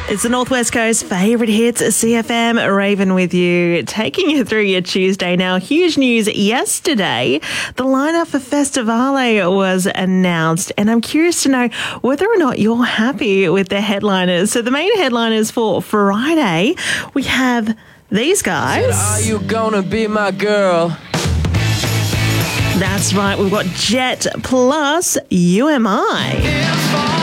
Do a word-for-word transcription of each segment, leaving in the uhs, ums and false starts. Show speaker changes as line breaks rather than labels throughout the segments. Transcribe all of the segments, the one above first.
It's the Northwest Coast favourite hits, C F M, Raven with you, taking you through your Tuesday. Now, huge news yesterday. The lineup for Festivale was announced, and I'm curious to know whether or not you're happy with the headliners. So the main headliners for Friday, we have these guys.
Are you gonna be my girl?
That's right, we've got Jet plus U M I.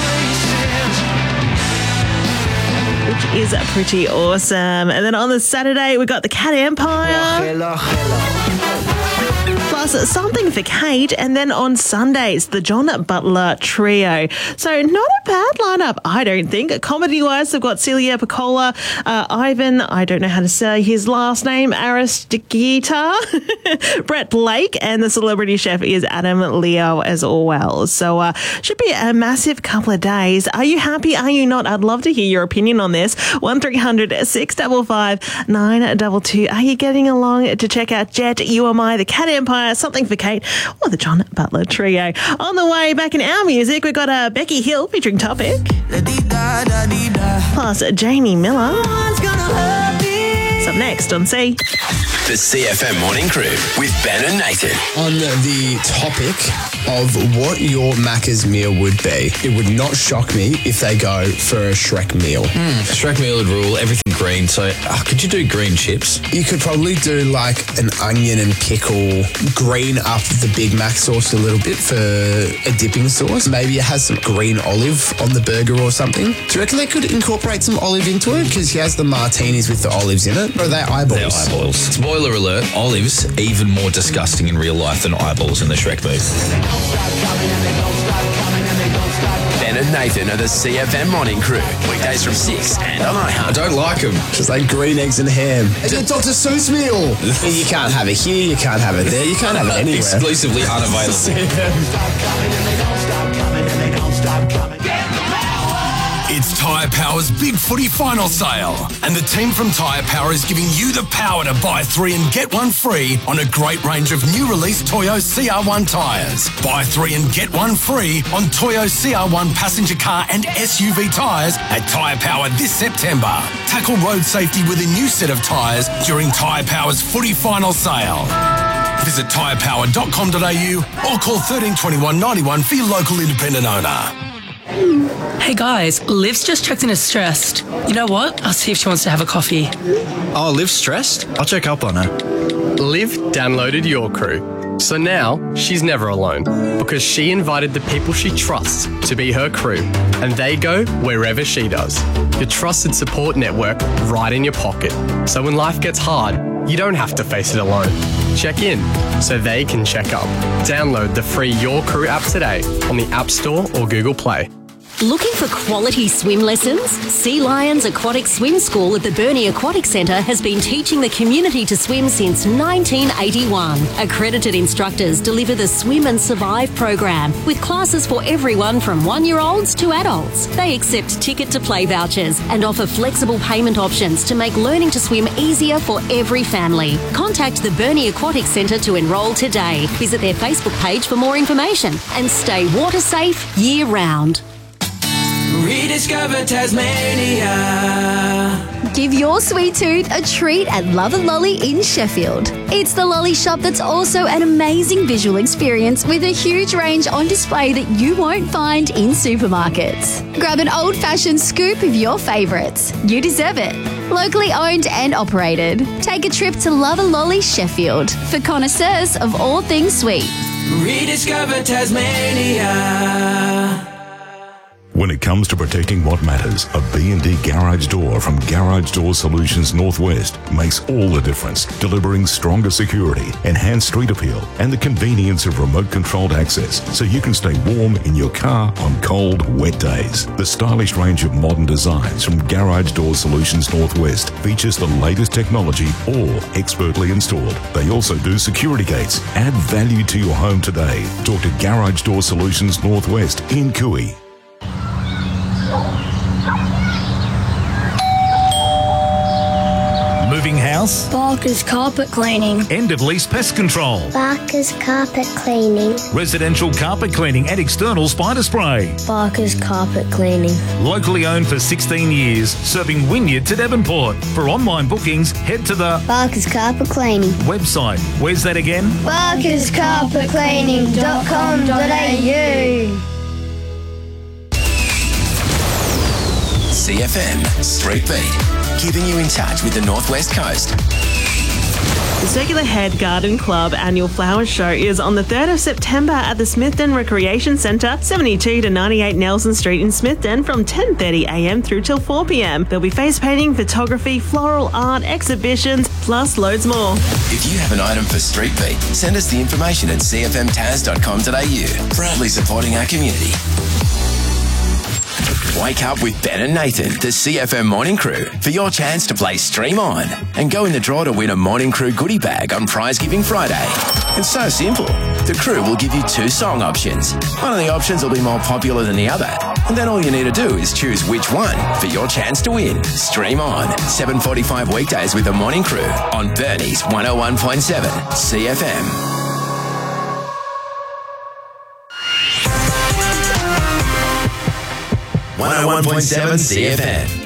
Which is pretty awesome. And then on the Saturday, we got the Cat Empire.
Hello, hello.
Plus Something for Kate. And then on Sundays, the John Butler Trio. So not a bad lineup, I don't think. Comedy-wise, they've got Celia Piccola, uh, Ivan, I don't know how to say his last name, Aristogita, Brett Blake, and the celebrity chef is Adam Leo as well. So uh, should be a massive couple of days. Are you happy? Are you not? I'd love to hear your opinion on this. one three hundred six five five nine two two. Are you getting along to check out Jet, U M I, the Cat Empire, Something for Kate, or the John Butler Trio? On the way, back in our music, we've got uh, Becky Hill featuring Topic. Plus Jamie Miller. It's up next on C.
The C F M Morning Crew with Ben and Nathan.
On the topic of what your Macca's meal would be, it would not shock me if they go for a Shrek meal.
Mm, Shrek meal would rule, everything green. So uh, could you do green chips?
You could probably do like an onion and pickle, green up the Big Mac sauce a little bit for a dipping sauce. Maybe it has some green olive on the burger or something. Do you reckon they could incorporate some olive into it? Because he has the martinis with the olives in it. Or are they eyeballs?
They're eyeballs. Spoiler alert, olives even more disgusting in real life than eyeballs in the Shrek movie.
Ben and Nathan are the C F M Morning Crew. Weekdays from six and on iHeart.
I don't like them.
Just like green eggs and ham. It's a Doctor Seuss meal. You can't have it here, you can't have it there, you can't have it anywhere.
Exclusively unavailable.
It's Tyre Power's Big Footy Final Sale, and the team from Tyre Power is giving you the power to buy three and get one free on a great range of new release Toyo C R one tyres. Buy three and get one free on Toyo C R one passenger car and S U V tyres at Tyre Power this September. Tackle road safety with a new set of tyres during Tyre Power's Footy Final Sale. Visit tyre power dot com dot a u or call thirteen twenty-one ninety-one for your local independent owner.
Hey guys, Liv's just checked in as stressed. You know what? I'll see if she wants to have a coffee.
Oh, Liv's stressed? I'll check up on her.
Liv downloaded Your Crew. So now she's never alone because she invited the people she trusts to be her crew, and they go wherever she does. Your trusted support network right in your pocket. So when life gets hard, you don't have to face it alone. Check in so they can check up. Download the free Your Crew app today on the App Store or Google Play.
Looking for quality swim lessons? Sea Lions Aquatic Swim School at the Burnie Aquatic Centre has been teaching the community to swim since nineteen eighty-one. Accredited instructors deliver the Swim and Survive program with classes for everyone from one-year-olds to adults. They accept ticket-to-play vouchers and offer flexible payment options to make learning to swim easier for every family. Contact the Burnie Aquatic Centre to enrol today. Visit their Facebook page for more information and stay water safe year-round.
Rediscover Tasmania.
Give your sweet tooth a treat at Love and Lolly in Sheffield. It's the lolly shop that's also an amazing visual experience with a huge range on display that you won't find in supermarkets. Grab an old-fashioned scoop of your favourites. You deserve it. Locally owned and operated. Take a trip to Love and Lolly Sheffield for connoisseurs of all things sweet.
Rediscover Tasmania.
When it comes to protecting what matters, a B and D garage door from Garage Door Solutions Northwest makes all the difference, delivering stronger security, enhanced street appeal, and the convenience of remote-controlled access so you can stay warm in your car on cold, wet days. The stylish range of modern designs from Garage Door Solutions Northwest features the latest technology, all expertly installed. They also do security gates. Add value to your home today. Talk to Garage Door Solutions Northwest in Cooey.
moving house?
Barker's Carpet Cleaning.
End of lease pest control.
Barker's Carpet Cleaning.
Residential carpet cleaning and external spider spray.
Barker's Carpet Cleaning.
Locally owned for sixteen years, serving Wynyard to Devonport. For online bookings, head to the
Barker's Carpet Cleaning
website. Where's that again?
barkers carpet cleaning dot com dot a u.
C F M Street Beat, keeping you in touch with the Northwest Coast.
The Circular Head Garden Club annual flower show is on the third of September at the Smithton Recreation Centre, seventy-two to ninety-eight Nelson Street in Smithton from ten thirty a m through till four p m. There'll be face painting, photography, floral art, exhibitions, plus loads more.
If you have an item for Street Beat, send us the information at c f m taz dot com dot a u. Proudly supporting our community. Wake up with Ben and Nathan, the C F M Morning Crew, for your chance to play Stream On and go in the draw to win a Morning Crew goodie bag on Prize Giving Friday. It's so simple. The crew will give you two song options. One of the options will be more popular than the other, and then all you need to do is choose which one for your chance to win. Stream On, seven forty-five weekdays with the Morning Crew on Bernie's one oh one point seven C F M. one oh one point seven C F M.